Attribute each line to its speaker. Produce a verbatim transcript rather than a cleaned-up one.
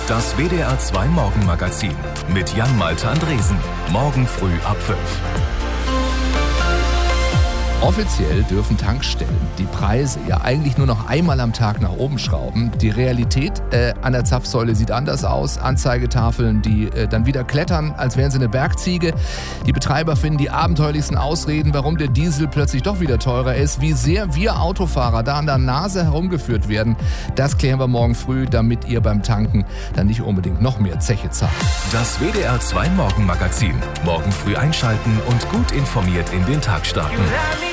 Speaker 1: Das W D R zwei Morgenmagazin mit Jan-Malte Andresen. Morgen früh ab fünf.
Speaker 2: Offiziell dürfen Tankstellen die Preise ja eigentlich nur noch einmal am Tag nach oben schrauben. Die Realität äh, an der Zapfsäule sieht anders aus. Anzeigetafeln, die äh, dann wieder klettern, als wären sie eine Bergziege. Die Betreiber finden die abenteuerlichsten Ausreden, warum der Diesel plötzlich doch wieder teurer ist. Wie sehr wir Autofahrer da an der Nase herumgeführt werden, das klären wir morgen früh, damit ihr beim Tanken dann nicht unbedingt noch mehr Zeche zahlt.
Speaker 1: Das W D R zwei Morgenmagazin. Morgen früh einschalten und gut informiert in den Tag starten.